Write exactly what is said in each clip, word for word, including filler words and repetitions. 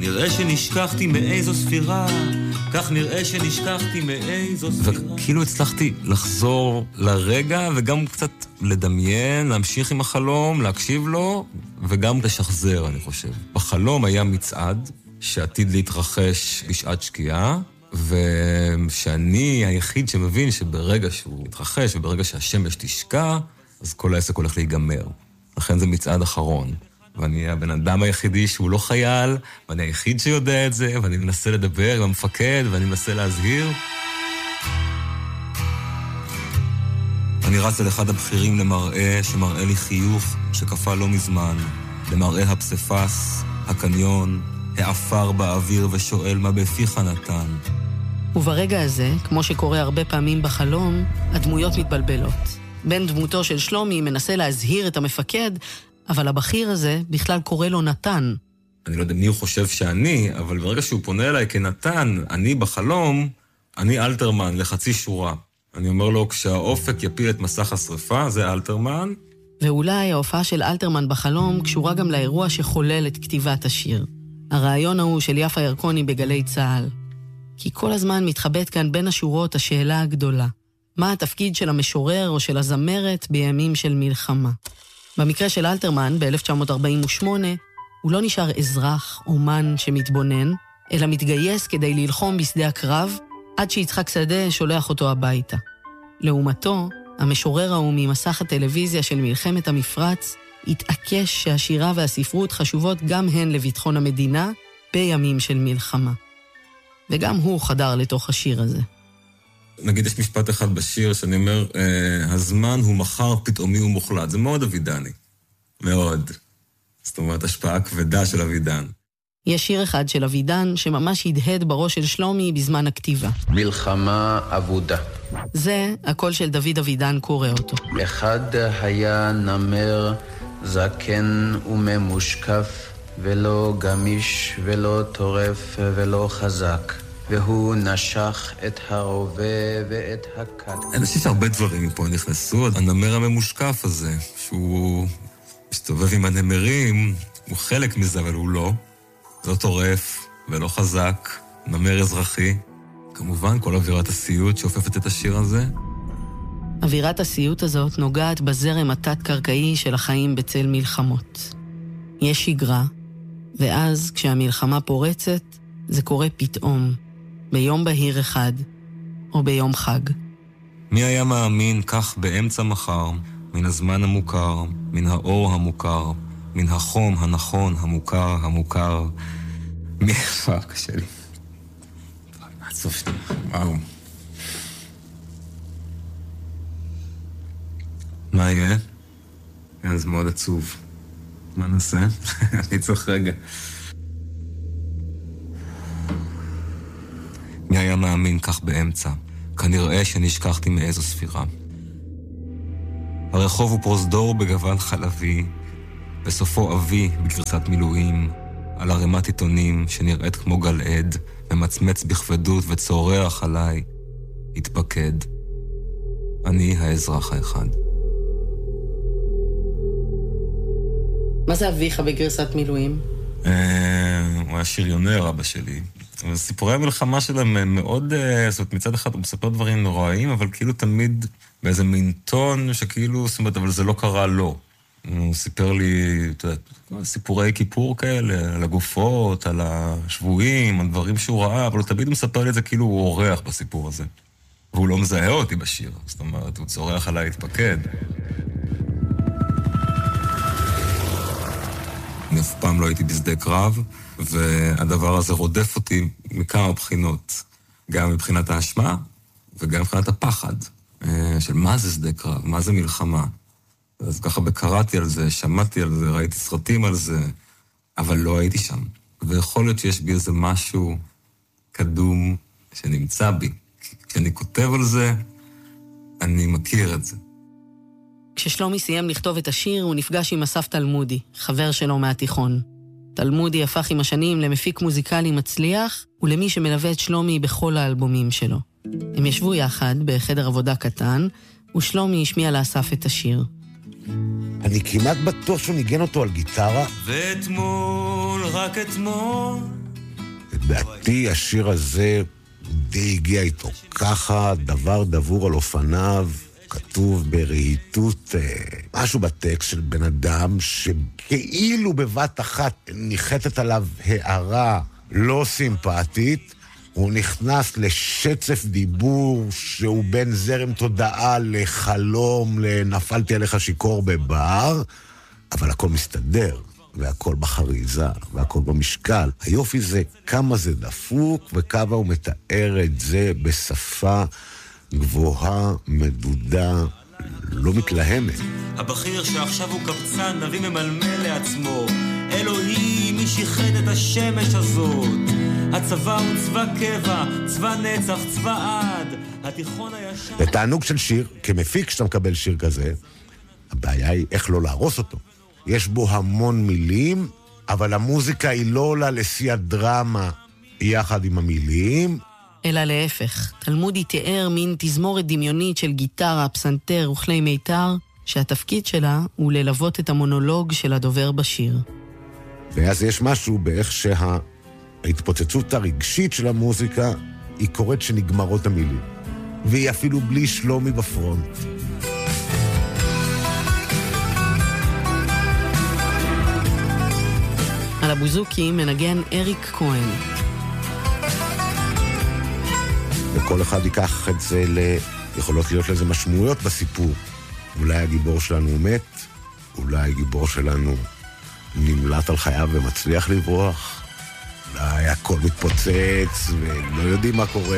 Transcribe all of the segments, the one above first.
כנראה שנשכחתי מאיזו ספירה, כך נראה שנשכחתי מאיזו ספירה. וכאילו הצלחתי לחזור לרגע וגם קצת לדמיין, להמשיך עם החלום, להקשיב לו וגם לשחזר, אני חושב. בחלום היה מצעד שעתיד להתרחש בשעת שקיעה, ושאני היחיד שמבין שברגע שהוא מתרחש וברגע שהשמש תשקע, אז כל העסק הולך להיגמר. לכן זה מצעד אחרון. ואני הבן אדם היחידי שהוא לא חייל, ואני היחיד שיודע את זה, ואני מנסה לדבר עם המפקד, ואני מנסה להזהיר. אני רץ על אחד הבכירים למראה שמראה לי חיוך שקפה לא מזמן, למראה הפספס, הקניון, העפר באוויר ושואל מה בפיך נתן. וברגע הזה, כמו שקורה הרבה פעמים בחלום, הדמויות מתבלבלות. בן דמותו של שלומי מנסה להזהיר את המפקד, אבל הבכיר הזה בכלל קורא לו נתן. אני לא יודע מי הוא חושב שאני, אבל ברגע שהוא פונה אליי כנתן, אני בחלום, אני אלתרמן לחצי שורה. אני אומר לו, כשהאופק יפיל את מסך השריפה, זה אלתרמן. ואולי ההופעה של אלתרמן בחלום קשורה גם לאירוע שחולל את כתיבת השיר. הרעיון ההוא של יפה ירקוני בגלי צהל. כי כל הזמן מתחבאת כאן בין השורות השאלה הגדולה. מה התפקיד של המשורר או של הזמרת בימים של מלחמה? במקרה של אלתרמן, ב-אלף תשע מאות ארבעים ושמונה, הוא לא נשאר אזרח, אומן שמתבונן, אלא מתגייס כדי ללחום בשדה הקרב, עד שיצחק שדה שולח אותו הביתה. לעומתו, המשורר ההוא ממסך הטלוויזיה של מלחמת המפרץ, התעקש שהשירה והספרות חשובות גם הן לביטחון המדינה, בימים של מלחמה. וגם הוא חדר לתוך השיר הזה. נגיד יש משפט אחד בשיר שאני אומר, אה, הזמן הוא מחר פתאומי ומוחלט. זה מאוד אבידני. מאוד. זאת אומרת, השפעה כבדה של אבידן. יש שיר אחד של אבידן שממש הדהד בראש של שלומי בזמן הכתיבה. מלחמה עבודה. זה הקול של דוד אבידן קורא אותו. אחד היה נמר זקן וממושקף, ולא גמיש ולא טורף ולא חזק. והוא נשך את הרובה ואת הקט. אני חושב שהרבה דברים פה נכנסו. הנמר הממושקף הזה, שהוא מסתובב עם הנמרים, הוא חלק מזה, אבל הוא לא. לא טורף ולא חזק, נמר אזרחי. כמובן, כל אווירת הסיוט שאופפת את השיר הזה. אווירת הסיוט הזאת נוגעת בזרם התת-קרקעי של החיים בצל מלחמות. יש שגרה, ואז כשהמלחמה פורצת, זה קורה פתאום. ביום בהיר אחד, או ביום חג. מי היה מאמין כך באמצע מחר, מן הזמן המוכר, מן האור המוכר, מן החום הנכון, המוכר, המוכר. מי איפה? קשה לי. מעצוב שנייה, וואו. מה יהיה? זה מאוד עצוב. מה נעשה? אני צריך רגע. מי היה מאמין כך באמצע? כנראה שנשכחתי מאיזו ספירה. הרחוב הוא פרוזדור בגוון חלבי, בסופו אבי בגרסת מילואים, על ערימת עיתונים שנראית כמו גלעד, ממצמץ בכבדות וצורח עליי. התפקד. אני האזרח האחד. מה זה אביך בגרסת מילואים? הוא היה שריונר, אבא שלי. סיפורי המלחמה שלהם הם מאוד, זאת אומרת, מצד אחד הוא מספר דברים נוראים, אבל כאילו תמיד באיזה מין טון שכאילו, זאת אומרת, אבל זה לא קרה לו. הוא סיפר לי, אתה יודע, סיפורי כיפור כאלה, על הגופות, על השבויים, על דברים שהוא ראה, אבל הוא תמיד מספר לי את זה כאילו הוא אורח בסיפור הזה. והוא לא מזהה אותי בשיר, זאת אומרת, הוא צורח עליי להתפקד. אני אף פעם לא הייתי בשדה קרב, והדבר הזה רודף אותי מכמה בחינות. גם מבחינת האשמה, וגם מבחינת הפחד. של מה זה שדה קרב, מה זה מלחמה. אז ככה בקראתי על זה, שמעתי על זה, ראיתי סרטים על זה, אבל לא הייתי שם. ויכול להיות שיש בי איזה משהו קדום שנמצא בי. כשאני כותב על זה, אני מכיר את זה. כששלומי סיים לכתוב את השיר, הוא נפגש עם אסף תלמודי, חבר שלו מהתיכון. תלמודי הפך עם השנים למפיק מוזיקלי מצליח, ולמי שמלווה את שלומי בכל האלבומים שלו. הם ישבו יחד בחדר עבודה קטן, ושלומי השמיע לאסף את השיר. אני כמעט בטוח שהוא ניגן אותו על גיטרה. ואתמול, רק אתמול, לדעתי השיר הזה די הגיע איתו ככה, דבר דבור על אופניו, כתוב ברהיטות, משהו בטקסט של בן אדם שכאילו בבת אחת ניחתת עליו הערה לא סימפטית, הוא נכנס לשצף דיבור שהוא בין זרם תודעה לחלום, לנפלתי עליך שיקור בבר, אבל הכל מסתדר, והכל בחריזה, והכל במשקל. היופי זה כמה זה דפוק, וכמה הוא מתאר את זה בשפה גבוהה, מדודה, לא מתלהמת. הבחיר שעכשיו הוא קבצן, נביא ממלמל לעצמו, אלוהים, מי שיחד את השמש הזאת. הצבא הוא צבא קבע, צבא נצח, צבא עד, התיכון הישר... זה תענוג של שיר, כמפיק שאתה מקבל שיר כזה, הבעיה היא איך לא להרוס אותו. יש בו המון מילים, אבל המוזיקה היא לא עולה לשיא הדרמה יחד עם המילים. אלא להפך, תלמודי תיאר מין תזמורת דמיונית של גיטרה, פסנתר וכלי מיתר, שהתפקיד שלה הוא ללוות את המונולוג של הדובר בשיר. ואז יש משהו באיך שההתפוצצות הרגשית של המוזיקה היא קוראת שנגמרות המילים. והיא אפילו בלי שלומי בפרונט. על הבוזוקי מנגן אריק כהן. וכל אחד ייקח את זה ל... יכולות להיות לזה משמעויות בסיפור. אולי הגיבור שלנו מת, אולי הגיבור שלנו נמלט על חייו ומצליח לברוח, אולי הכל מתפוצץ ולא יודעים מה קורה.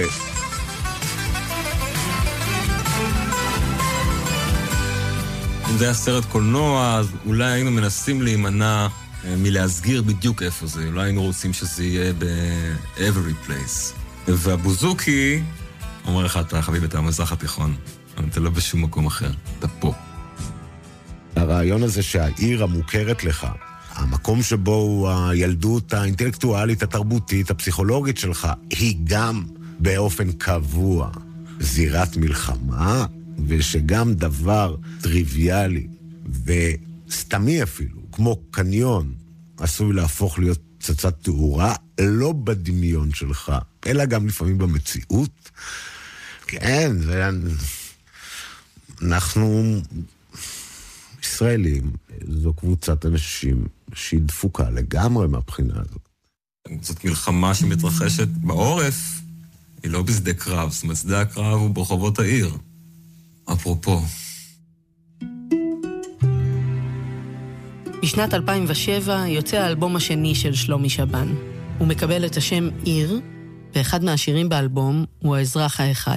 אם זה היה סרט קולנוע, אז אולי היינו מנסים להימנע מלהסגיר בדיוק איפה זה. אולי היינו רוצים שזה יהיה ב-every place. והבוזוקי אומר לך, אתה חביב את המזרח התיכון, אבל אתה לא בשום מקום אחר, אתה פה. הרעיון הזה שהעיר המוכרת לך, המקום שבו הוא הילדות האינטלקטואלית, התרבותית, הפסיכולוגית שלך, היא גם באופן קבוע זירת מלחמה, ושגם דבר טריוויאלי וסתמי אפילו, כמו קניון, עשוי להפוך להיות פצצת תאורה, לא בדמיון שלך, אלא גם לפעמים במציאות. כן, זה... אנחנו ישראלים, זו קבוצת אנשים שהיא דפוקה לגמרי מהבחינה הזאת. זאת מלחמה שמתרחשת בעורף, היא לא בשדה קרב, זאת אומרת, שדה הקרב הוא ברחובות העיר. אפרופו. בשנת אלפיים ושבע יוצא האלבום השני של שלומי שבן. הוא מקבל את השם עיר, ואחד מהשירים באלבום הוא האזרח האחד.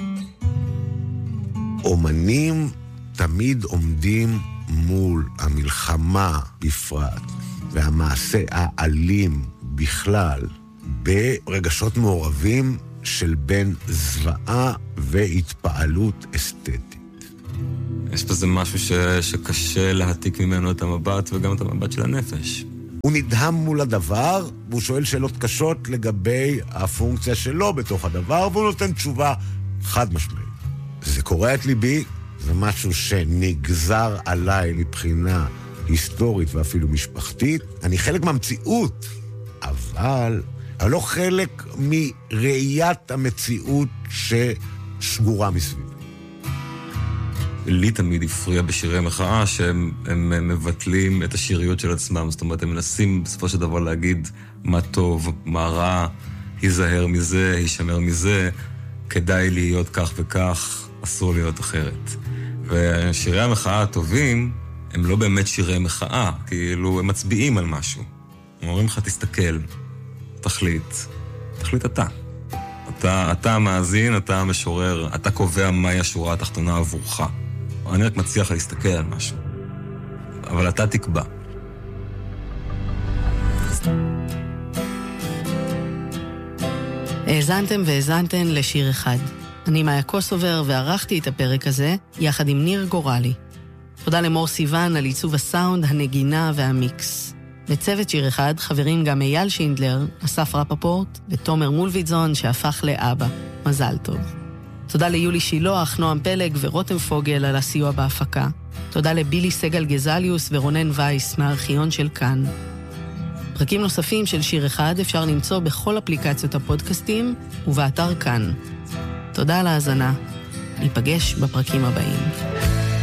אומנים תמיד עומדים מול המלחמה בפרט, והמעשה האלים בכלל, ברגשות מעורבים של בין זוועה והתפעלות אסתטית. יש בזה משהו ש... שקשה להעתיק ממנו את המבט וגם את המבט של הנפש. הוא נדהם מול הדבר, והוא שואל שאלות קשות לגבי הפונקציה שלו בתוך הדבר, והוא נותן תשובה חד משמעית. זה קורא את ליבי, זה משהו שנגזר עליי מבחינה היסטורית ואפילו משפחתית. אני חלק מהמציאות, אבל אני לא חלק מראיית המציאות ששגורה מסביב. לי תמיד הפריע בשירי מחאה שהם הם מבטלים את השיריות של עצמם. זאת אומרת, הם מנסים בסופו של דבר להגיד מה טוב, מה רע, ייזהר מזה, יישמר מזה, כדאי להיות כך וכך, אסור להיות אחרת. ושירי המחאה הטובים הם לא באמת שירי מחאה, כאילו הם מצביעים על משהו. הם אומרים לך, תסתכל, תחליט, תחליט אתה. אתה, אתה המאזין, אתה המשורר, אתה קובע מהי השורה התחתונה עבורך. אני רק מצליח להסתכל על משהו. אבל אתה תקבע. האזנתם והאזנתן לשיר אחד. אני מאיה קוסובר וערכתי את הפרק הזה יחד עם ניר גורלי. תודה למור סיוון על עיצוב הסאונד, הנגינה והמיקס. בצוות שיר אחד חברים גם אייל שינדלר, אסף רפפורט ותומר מולביטזון שהפך לאבא. מזל טוב. תודה ליולי שילוח, נועם פלג ורותם פוגל על הסיוע בהפקה. תודה לבילי סגל גזליוס ורונן וייס מהארכיון של כאן. פרקים נוספים של שיר אחד אפשר למצוא בכל אפליקציות הפודקאסטים ובאתר כאן. תודה על ההאזנה. ניפגש בפרקים הבאים.